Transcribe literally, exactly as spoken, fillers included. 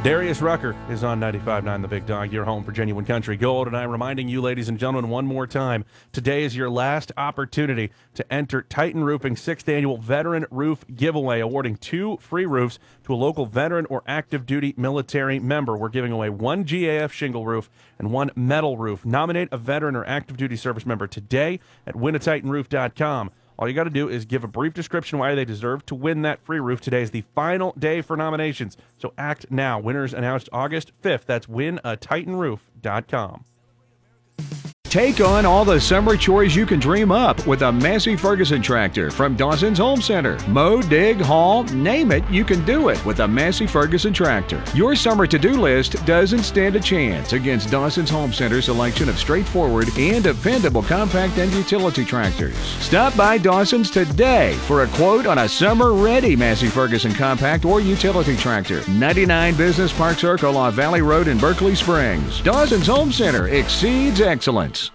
Darius Rucker is on ninety-five point nine The Big Dog, your home for genuine country gold. And I'm reminding you, ladies and gentlemen, one more time, today is your last opportunity to enter Titan Roofing's sixth annual Veteran Roof Giveaway, awarding two free roofs to a local veteran or active duty military member. We're giving away one G A F shingle roof and one metal roof. Nominate a veteran or active duty service member today at win a titan roof dot com. All you got to do is give a brief description why they deserve to win that free roof. Today is the final day for nominations, so act now. Winners announced August fifth. That's win a titan roof dot com. Take on all the summer chores you can dream up with a Massey Ferguson tractor from Dawson's Home Center. Mow, dig, haul, name it, you can do it with a Massey Ferguson tractor. Your summer to-do list doesn't stand a chance against Dawson's Home Center's selection of straightforward and dependable compact and utility tractors. Stop by Dawson's today for a quote on a summer-ready Massey Ferguson compact or utility tractor. ninety-nine Business Park Circle off Valley Road in Berkeley Springs. Dawson's Home Center exceeds excellence.